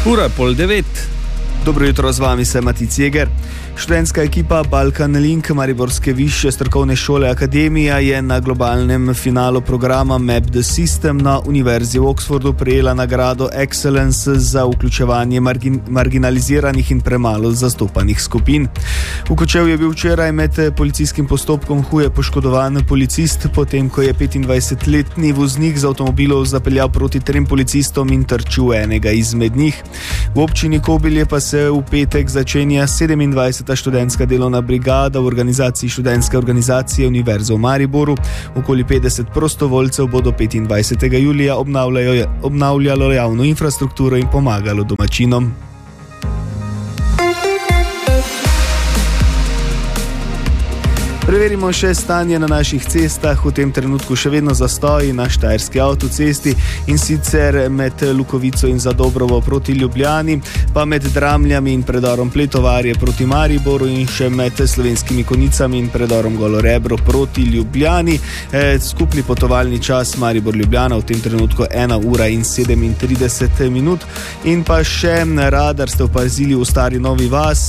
Ura 8:30. Dobro jutro, z vami sem Matic Jeger. Študentska ekipa Balkan Link Mariborske višje strokovne šole Akademija je na globalnem finalu programa Map the System na Univerzi v Oxfordu prejela nagrado Excellence za vključevanje marginaliziranih in premalo zastopanih skupin. V Kočevju je bil včeraj med policijskim postopkom huje poškodovan policist, potem ko je 25-letni voznik z avtomobilov zapeljal proti 3 policistom in trčil enega izmed njih. V občini Kobilje pa se v petek začenja 27. študentska delovna brigada v organizaciji študentske organizacije Univerze v Mariboru. Okoli 50 prostovoljcev bo do 25. julija obnavljalo javno infrastrukturo in pomagalo domačinom. Preverimo še stanje na naših cestah. V tem trenutku še vedno zastoji na Štajerski avtocesti, in sicer med Lukovico in Zadobrovo proti Ljubljani, pa med Dramljami in predorom Pletovarje proti Mariboru in še med Slovenskimi Konicami in predorom Golo Rebro proti Ljubljani. Skupni potovalni čas Maribor-Ljubljana v tem trenutku 1 ura in 37 minut. In pa še radar ste opazili v Stari Novi Vas.